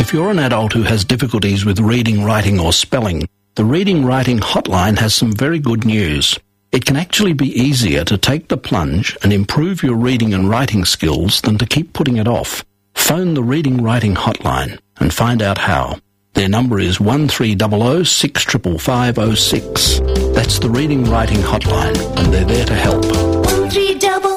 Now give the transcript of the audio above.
If you're an adult who has difficulties with reading, writing or spelling, the Reading Writing Hotline has some very good news. It can actually be easier to take the plunge and improve your reading and writing skills than to keep putting it off. Phone the Reading Writing Hotline and find out how. Their number is 1300 655 06. That's the Reading Writing Hotline, and they're there to help. 1300